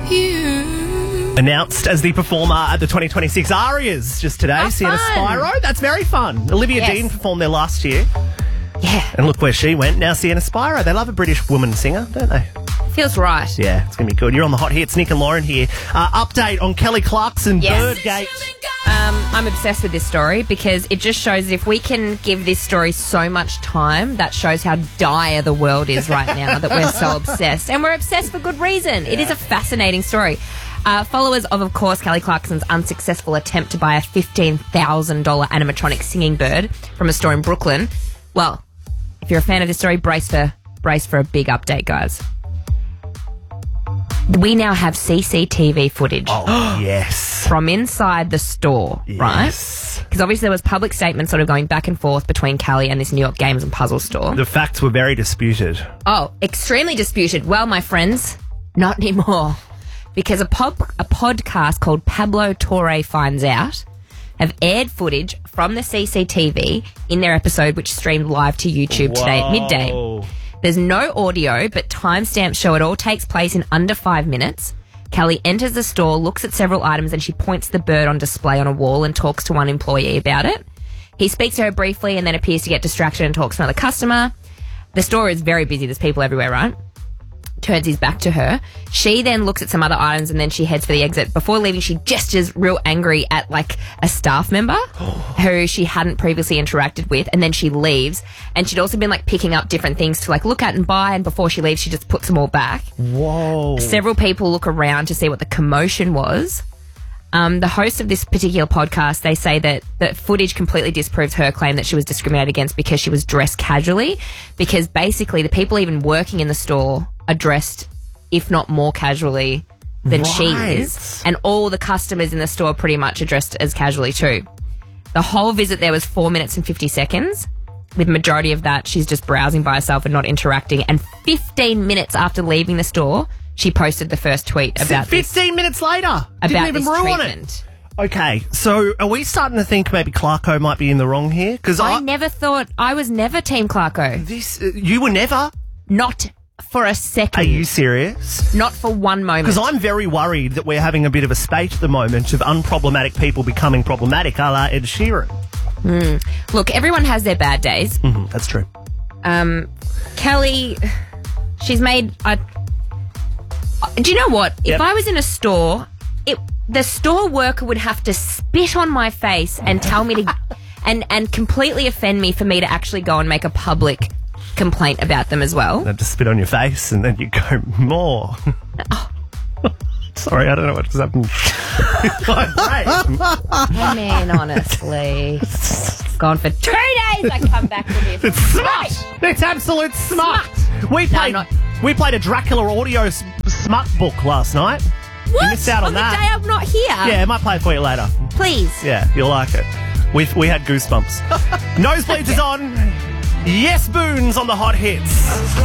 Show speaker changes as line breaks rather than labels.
Announced as the performer at the 2026 Arias just today,
How
Sienna
fun.
Spiro. That's very fun. Olivia
Yes.
Dean performed there last year.
Yeah.
And look where she went. Now Sienna Spiro. They love a British woman singer, don't they?
Feels right.
Yeah, it's going to be good. You're on the hot hits. Nick and Lauren here. Update on Kelly Clarkson,
Yes.
Birdgate.
I'm obsessed with this story because it just shows if we can give this story so much time, that shows how dire the world is right now, that we're so obsessed. And we're obsessed for good reason. It is a fascinating story. Followers of course, Kelly Clarkson's unsuccessful attempt to buy a $15,000 animatronic singing bird from a store in Brooklyn. Well, if you're a fan of this story, brace for a big update, guys. We now have CCTV footage.
Oh, yes.
From inside the store, right?
Yes.
Because obviously there was public statements sort of going back and forth between Kelly and this New York Games and Puzzle store.
The facts were very disputed.
Oh, extremely disputed. Well, my friends, not anymore. Because a podcast called Pablo Torre Finds Out have aired footage from the CCTV in their episode, which streamed live to YouTube today at midday. There's no audio, but timestamps show it all takes place in under 5 minutes. Kelly enters the store, looks at several items, and she points the bird on display on a wall and talks to one employee about it. He speaks to her briefly and then appears to get distracted and talks to another customer. The store is very busy. There's people everywhere, right? Turns his back to her. She then looks at some other items and then she heads for the exit. Before leaving, she gestures real angry at like a staff member who she hadn't previously interacted with, and then she leaves. And she'd also been like picking up different things to like look at and buy, and before she leaves, she just puts them all back.
Whoa.
Several people look around to see what the commotion was. The host of this particular podcast, they say that the footage completely disproves her claim that she was discriminated against because she was dressed casually, because basically the people even working in the store are dressed, if not more casually than she is. And all the customers in the store pretty much are dressed as casually too. The whole visit there was 4 minutes and 50 seconds. With majority of that, she's just browsing by herself and not interacting. And 15 minutes after leaving the store, she posted the first tweet about
15 minutes later. Didn't
about
even
this
ruin
treatment.
it. Okay, so are we starting to think maybe Clarko might be in the wrong here? Because
I never thought, I was never Team Clarko.
You were never?
Not for a second.
Are you serious?
Not for one moment.
Because I'm very worried that we're having a bit of a spate at the moment of unproblematic people becoming problematic, a la Ed Sheeran.
Look, everyone has their bad days.
That's true.
Kelly, she's made... do you know what?
Yep.
If I was in a store, the store worker would have to spit on my face and tell me to... and completely offend me for me to actually go and make a public complaint about them as well.
They just spit on your face and then you go, more. Sorry, I don't know what just happened.
I mean, honestly. Gone for 2 days, I come back with him.
It's smut! It's absolute smut! We played a Dracula audio smut book last night.
What?
You missed out on
the
that.
day I'm not here?
Yeah, I might play it for you later.
Please.
Yeah, you'll like it. We had goosebumps. Nosebleeds is on. Yes, Boons on the hot hits.